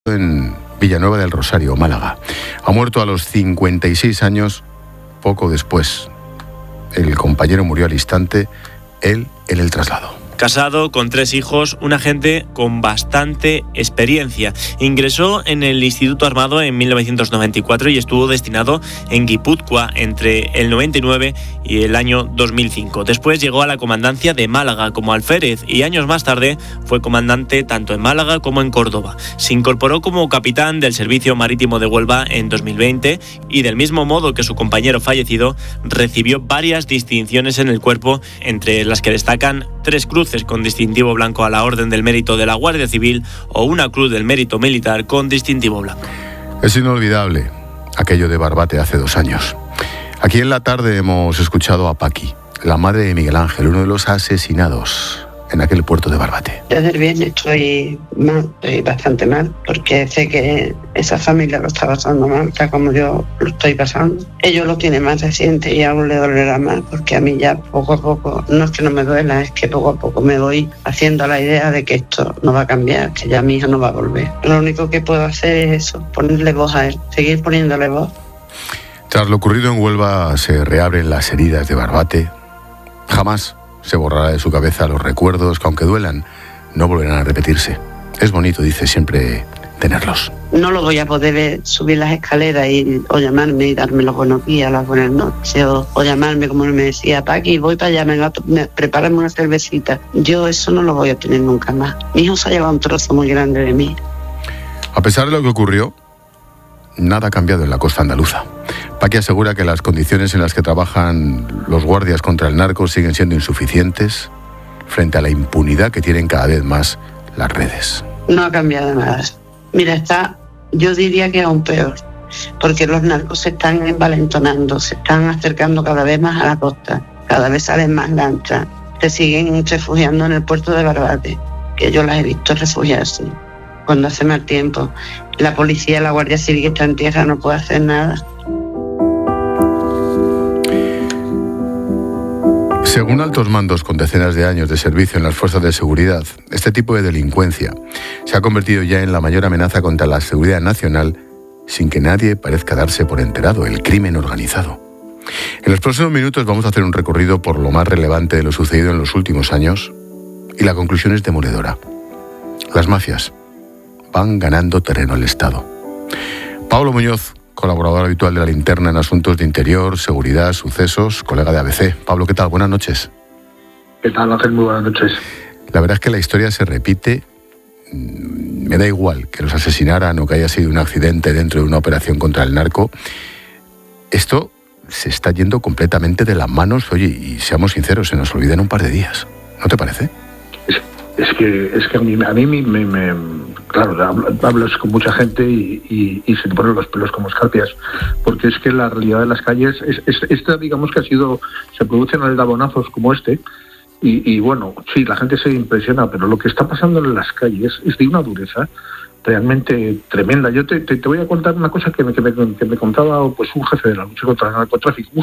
en Villanueva del Rosario, Málaga. Ha muerto a los 56 años, poco después. El compañero murió al instante, él en el traslado. Casado, con 3 hijos, un agente con bastante experiencia. Ingresó en el Instituto Armado en 1994 y estuvo destinado en Guipúzcoa entre el 99 y el año 2005. Después llegó a la comandancia de Málaga como alférez y años más tarde fue comandante tanto en Málaga como en Córdoba. Se incorporó como capitán del Servicio Marítimo de Huelva en 2020 y del mismo modo que su compañero fallecido recibió varias distinciones en el cuerpo, entre las que destacan 3 cruces con distintivo blanco a la Orden del Mérito de la Guardia Civil o una Cruz del Mérito Militar con distintivo blanco. Es inolvidable aquello de Barbate hace 2 años. Aquí en la tarde hemos escuchado a Paqui, la madre de Miguel Ángel, uno de los asesinados en aquel puerto de Barbate. Desde el viernes estoy mal, estoy bastante mal, porque sé que esa familia lo está pasando mal, tal como yo lo estoy pasando. Ellos lo tienen más reciente y aún le dolerá más, porque a mí ya poco a poco, no es que no me duela, es que poco a poco me voy haciendo la idea de que esto no va a cambiar, que ya mi hija no va a volver. Lo único que puedo hacer es eso, ponerle voz a él, seguir poniéndole voz. Tras lo ocurrido en Huelva se reabren las heridas de Barbate. Jamás se borrará de su cabeza los recuerdos que, aunque duelan, no volverán a repetirse. Es bonito, dice, siempre tenerlos. No lo voy a poder subir las escaleras o llamarme y darme los buenos días, las buenas noches, o llamarme como me decía, Paqui, voy para allá, prepárame una cervecita. Yo eso no lo voy a tener nunca más. Mi hijo se ha llevado un trozo muy grande de mí. A pesar de lo que ocurrió, nada ha cambiado en la costa andaluza. Paqui asegura que las condiciones en las que trabajan los guardias contra el narco siguen siendo insuficientes frente a la impunidad que tienen cada vez más las redes. No ha cambiado nada. Mira, yo diría que aún peor, porque los narcos se están envalentonando, se están acercando cada vez más a la costa, cada vez salen más lanchas, se siguen refugiando en el puerto de Barbate, que yo las he visto refugiarse cuando hace mal tiempo. La policía, la Guardia Civil que está en tierra no puede hacer nada. Según altos mandos con decenas de años de servicio en las fuerzas de seguridad, este tipo de delincuencia se ha convertido ya en la mayor amenaza contra la seguridad nacional sin que nadie parezca darse por enterado, el crimen organizado. En los próximos minutos vamos a hacer un recorrido por lo más relevante de lo sucedido en los últimos años y la conclusión es demoledora. Las mafias van ganando terreno al Estado. Pablo Muñoz, colaborador habitual de La Linterna en asuntos de interior, seguridad, sucesos, colega de ABC. Pablo, ¿qué tal? Buenas noches. ¿Qué tal, Ángel? Muy buenas noches. La verdad es que la historia se repite. Me da igual que los asesinaran o que haya sido un accidente dentro de una operación contra el narco. Esto se está yendo completamente de las manos. Oye, y seamos sinceros, se nos olvida en un par de días. ¿No te parece? Es que a mí me claro, hablas con mucha gente y se te ponen los pelos como escarpias, porque es que la realidad de las calles, esta digamos que se producen aldabonazos como este, y bueno, sí, la gente se impresiona, pero lo que está pasando en las calles es de una dureza realmente tremenda. Yo te voy a contar una cosa que me contaba pues un jefe de la lucha contra el narcotráfico,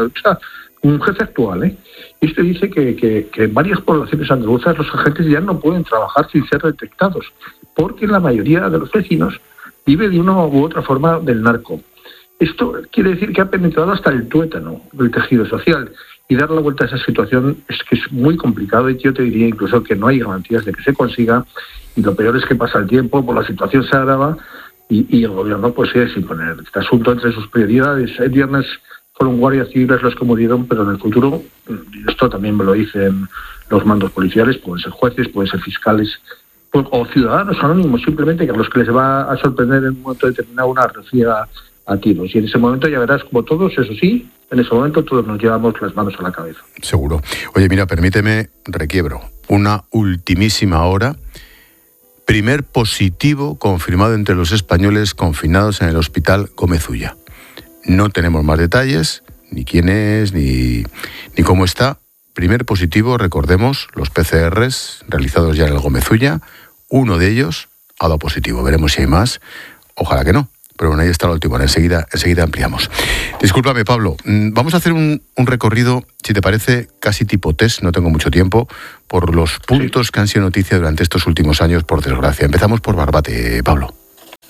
un jefe actual, Este dice que en varias poblaciones andaluzas los agentes ya no pueden trabajar sin ser detectados, porque la mayoría de los vecinos vive de una u otra forma del narco. Esto quiere decir que ha penetrado hasta el tuétano del tejido social, y dar la vuelta a esa situación es que es muy complicado, y yo te diría incluso que no hay garantías de que se consiga, y lo peor es que pasa el tiempo, la situación se agrava, y el gobierno pues sigue sin poner este asunto entre sus prioridades. El viernes fueron guardias civiles los que murieron, pero en el futuro, y esto también me lo dicen los mandos policiales, pueden ser jueces, pueden ser fiscales, o ciudadanos anónimos, simplemente, que a los que les va a sorprender en un momento determinado una refriega a tiros. Y en ese momento ya verás como todos, eso sí, en ese momento todos nos llevamos las manos a la cabeza. Seguro. Oye, mira, permíteme, requiebro una ultimísima hora. Primer positivo confirmado entre los españoles confinados en el hospital Gómez Ulla. No tenemos más detalles, ni quién es, ni cómo está. Primer positivo, recordemos, los PCRs realizados ya en el Gómez Ulla. Uno de ellos ha dado positivo. Veremos si hay más. Ojalá que no. Pero bueno, ahí está la última. Enseguida ampliamos. Discúlpame, Pablo. Vamos a hacer un recorrido, si te parece, casi tipo test, no tengo mucho tiempo, por los puntos que han sido noticia durante estos últimos años, por desgracia. Empezamos por Barbate, Pablo.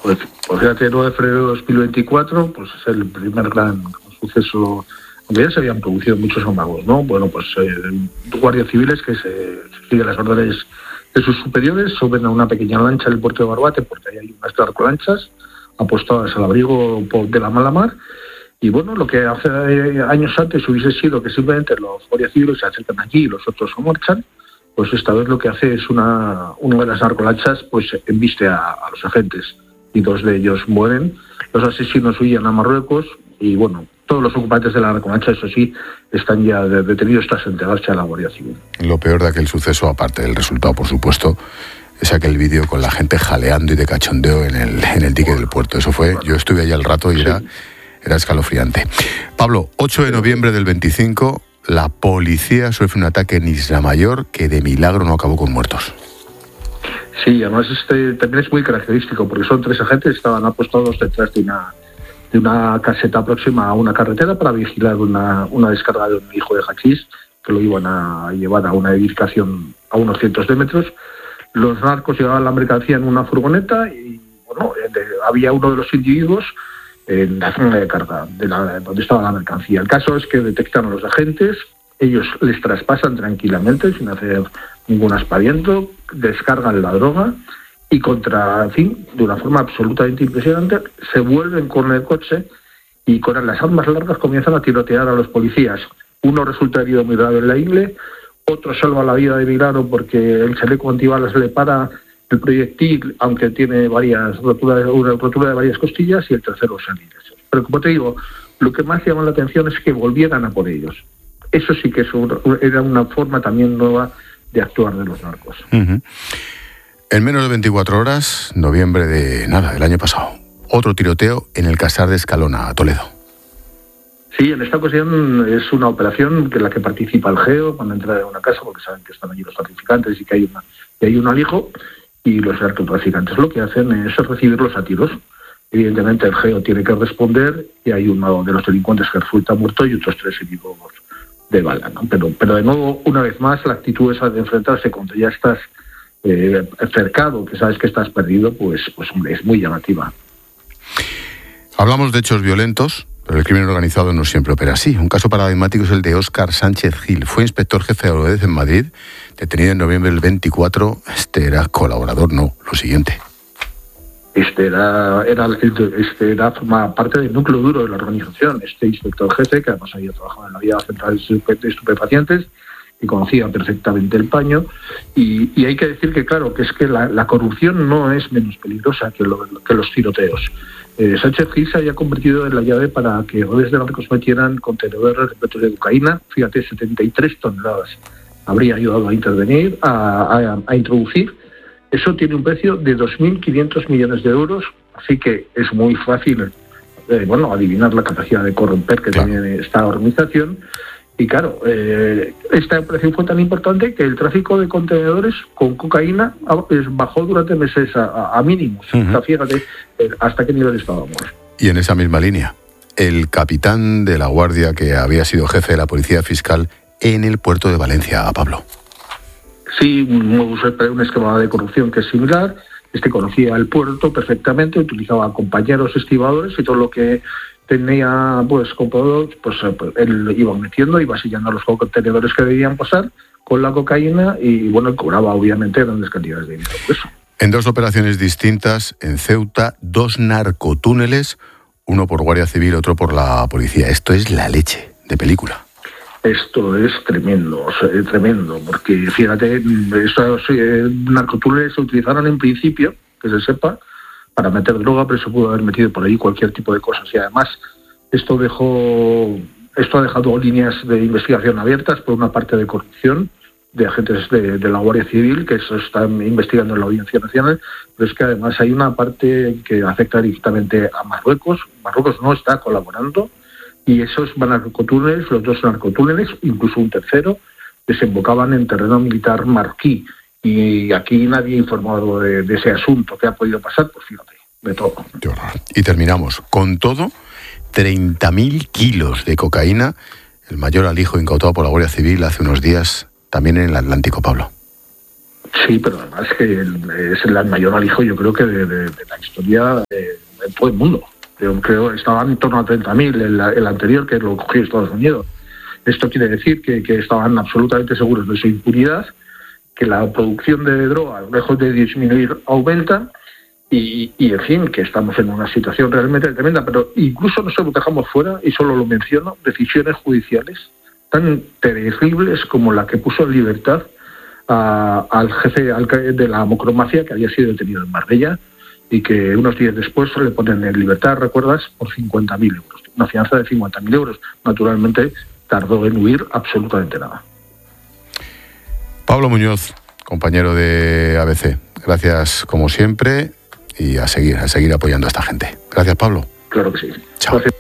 Pues fíjate, 9 de febrero de 2024, pues es el primer gran suceso. Ya se habían producido muchos amagos, ¿no? Bueno, pues guardias civiles que se siguen las órdenes de sus superiores, suben a una pequeña lancha en el puerto de Barbate, porque ahí hay unas narcolanchas apostadas al abrigo de la mala mar. Y bueno, lo que hace años antes hubiese sido que simplemente los guardias civiles se acercan allí y los otros se marchan, pues esta vez lo que hace es una de las narcolanchas pues embiste a los agentes y 2 de ellos mueren. Los asesinos huyen a Marruecos y bueno, todos los ocupantes de la narcolancha, eso sí, están ya detenidos tras entregarse a la Guardia Civil. Lo peor de aquel suceso, aparte del resultado, por supuesto, es aquel vídeo con la gente jaleando y de cachondeo en el dique del puerto. Eso fue, yo estuve allí al rato y era escalofriante. Pablo, 8 de noviembre del 25, la policía sufre un ataque en Isla Mayor que de milagro no acabó con muertos. Sí, además también es muy característico porque son 3 agentes que estaban apostados detrás de una caseta próxima a una carretera para vigilar una descarga de un hijo de hachís que lo iban a llevar a una edificación a unos cientos de metros. Los narcos llevaban la mercancía en una furgoneta y bueno, había uno de los individuos en la zona de carga, donde estaba la mercancía. El caso es que detectan a los agentes, ellos les traspasan tranquilamente, sin hacer ningún aspaviento, descargan la droga y de una forma absolutamente impresionante, se vuelven con el coche y con las armas largas comienzan a tirotear a los policías. Uno resulta herido muy grave en la ingle, otro salva la vida de milagro porque el chaleco antibalas le para el proyectil, aunque tiene una rotura de varias costillas, y el tercero sale ileso. Pero como te digo, lo que más llama la atención es que volvieran a por ellos. Eso sí que era una forma también nueva de actuar de los narcos. Uh-huh. En menos de 24 horas, noviembre del año pasado, otro tiroteo en el Casar de Escalona, Toledo. Sí, en esta ocasión es una operación en la que participa el GEO cuando entra en una casa, porque saben que están allí los traficantes y que hay un alijo, y los narcotraficantes lo que hacen es recibirlos a tiros. Evidentemente el GEO tiene que responder y hay uno de los delincuentes que resulta muerto y otros 3 heridos de bala, ¿no? Pero de nuevo, una vez más, la actitud esa de enfrentarse cuando ya estás cercado, que sabes que estás perdido, pues hombre, es muy llamativa. Hablamos de hechos violentos, pero el crimen organizado no siempre opera así. Un caso paradigmático es el de Óscar Sánchez Gil. Fue inspector jefe de Aguadez en Madrid, detenido en noviembre del 24. Era colaborador, no, lo siguiente. Forma parte del núcleo duro de la organización. Este inspector jefe, que además había trabajado en la Vía Central de Estupefacientes, y conocía perfectamente el paño, y hay que decir que claro, que es que la corrupción no es menos peligrosa que los tiroteos. Sánchez Gil se había convertido en la llave para que redes de narcos metieran contenedores repletos de cocaína, fíjate, 73 toneladas. Habría ayudado a intervenir, a introducir. Eso tiene un precio de 2.500 millones de euros, así que es muy fácil adivinar la capacidad de corromper que tiene esta organización. Y claro, esta operación fue tan importante que el tráfico de contenedores con cocaína bajó durante meses a mínimos. Uh-huh. O sea, fíjate hasta qué nivel estábamos. Y en esa misma línea, el capitán de la Guardia, que había sido jefe de la Policía Fiscal en el puerto de Valencia, Pablo. Sí, un esquema de corrupción que es similar. Conocía el puerto perfectamente, utilizaba compañeros estibadores y todo lo que tenía comprado, él iba metiendo, iba sellando los contenedores que debían pasar con la cocaína y cobraba obviamente grandes cantidades de dinero por eso. En 2 operaciones distintas, en Ceuta, 2 narcotúneles, uno por Guardia Civil, otro por la policía. Esto es la leche de película. Esto es tremendo, porque fíjate, esos narcotúneles se utilizaron en principio, que se sepa, para meter droga, pero se pudo haber metido por ahí cualquier tipo de cosas. Y además, esto ha dejado líneas de investigación abiertas, por una parte de corrupción de agentes de la Guardia Civil, que eso están investigando en la Audiencia Nacional, pero es que además hay una parte que afecta directamente a Marruecos. Marruecos no está colaborando, y esos narcotúneles, los 2 narcotúneles, incluso un tercero, desembocaban en terreno militar marroquí. Y aquí nadie ha informado de ese asunto. ¿Qué ha podido pasar? Pues fíjate, de todo. Qué horror. Y terminamos. Con todo, 30.000 kilos de cocaína, el mayor alijo incautado por la Guardia Civil hace unos días, también en el Atlántico, Pablo. Sí, pero además que es el mayor alijo, yo creo que de la historia de todo el mundo. Yo creo que estaba en torno a 30.000 el anterior, que lo cogió Estados Unidos. Esto quiere decir que estaban absolutamente seguros de su impunidad, que la producción de droga, lejos de disminuir, aumenta y en fin, que estamos en una situación realmente tremenda. Pero incluso nosotros dejamos fuera, y solo lo menciono, decisiones judiciales tan terribles como la que puso en libertad al jefe de la macromafia, que había sido detenido en Marbella, y que unos días después le ponen en libertad, ¿recuerdas?, por 50.000 euros. Una fianza de 50.000 euros. Naturalmente, tardó en huir absolutamente nada. Pablo Muñoz, compañero de ABC, gracias como siempre y a seguir apoyando a esta gente. Gracias, Pablo. Claro que sí. Chao. Gracias.